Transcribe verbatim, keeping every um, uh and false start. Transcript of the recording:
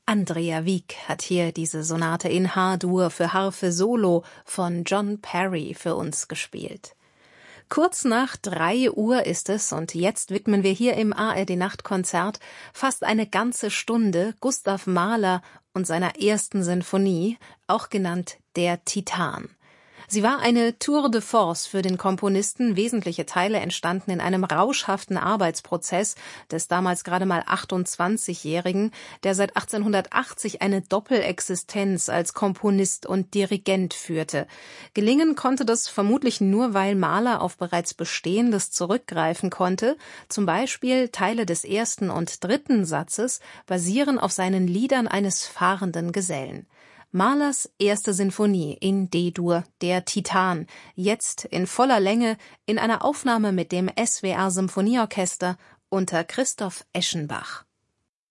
Andrea Wieck hat hier diese Sonate in H-Dur für Harfe Solo von John Perry für uns gespielt. Kurz nach drei Uhr ist es und jetzt widmen wir hier im A R D-Nachtkonzert fast eine ganze Stunde Gustav Mahler und seiner ersten Sinfonie, auch genannt Der Titan. Sie war eine Tour de force für den Komponisten, wesentliche Teile entstanden in einem rauschhaften Arbeitsprozess des damals gerade mal achtundzwanzigjährigen, der seit achtzehnhundertachtzig eine Doppelexistenz als Komponist und Dirigent führte. Gelingen konnte das vermutlich nur, weil Mahler auf bereits Bestehendes zurückgreifen konnte, zum Beispiel Teile des ersten und dritten Satzes basieren auf seinen Liedern eines fahrenden Gesellen. Mahlers erste Sinfonie in D-Dur, Der Titan, jetzt in voller Länge in einer Aufnahme mit dem S W R Symphonieorchester unter Christoph Eschenbach.